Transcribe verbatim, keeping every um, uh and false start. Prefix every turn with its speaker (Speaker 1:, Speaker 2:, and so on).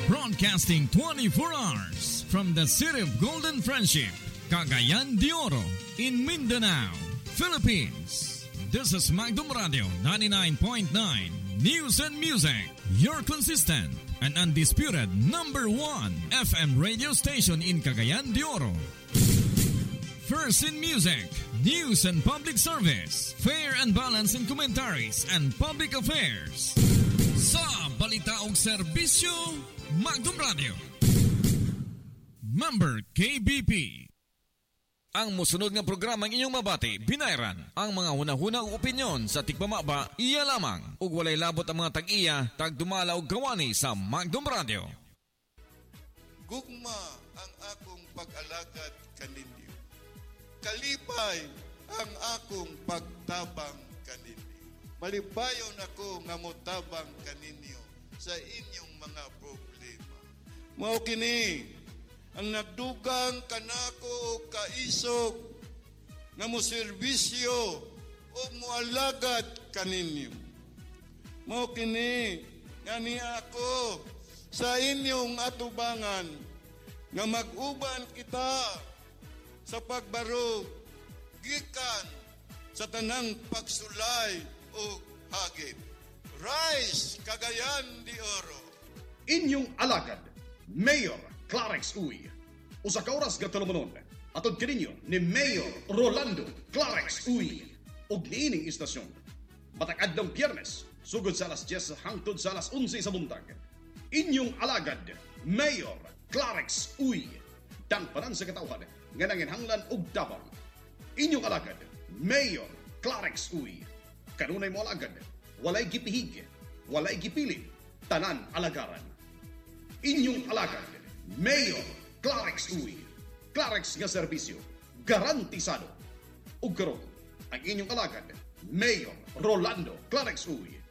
Speaker 1: Broadcasting twenty-four hours from the city of Golden Friendship, Cagayan de Oro, in Mindanao, Philippines. This is Magdum Radio ninety-nine point nine News and Music, your consistent and undisputed number one F M radio station in Cagayan de Oro. First in music, news and public service, fair and balanced in commentaries and public affairs. Sa balita og serbisyo, Magdum Radio. Member K B P. Ang musunod nga programa ng inyong mabati, binayran. Ang mga hunahunang opinyon sa tigpamaba, iya lamang. Ug walay labot ang mga tag-iya, tagdumala og gawani sa Magdum Radio.
Speaker 2: Gugma ang akong pag-alagad kaninyo. Kalipay ang akong pagtabang kaninyo. Malipayon ako nga motabang kaninyo sa inyong mga problema. Mao kini ang nagdugang kanako kaisog nga mo serbisyo o moalagad kaninyo. Mao kini nga niya ako sa inyong atubangan nga mag-uban kita sa pagbarog gikan sa tanang pagsulay o hagit. Rise, Cagayan de Oro.
Speaker 3: Inyong alagad, Mayor Clarex Uy. Usa ka oras gatulumanon, atod kaninyo ni Mayor Rolando Clarex Uy. Og niining istasyon, matag adlaw Biyernes, sugod sa alas diyes hangtod sa alas onse sa buntag. Inyong alagad, Mayor Clarex Uy. Dangpanan sa katawhan nga nanginhanglan og tabang. Inyong alagad, Mayor Clarex Uy. Kanunay mo alagad, walay gipihig, walay gipili, tanan alagaran. Inyong alagad, Mayor Clarex Uy. Clarex nga serbisyo, garantisado. Ug karon, ang inyong alagad, Mayor Rolando Clarex Uy.